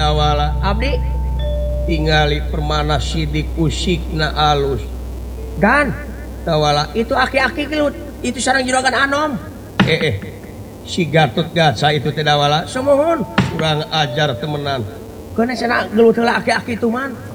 Dawala Abdi tingali permana sidik usik na alus dan Dawala itu aki-aki gelut itu sareng juragan Anom. Si Gatot Gaca itu teh Dawala Semohon kurang ajar temenan. kena sana gelut heula aki-aki itu man.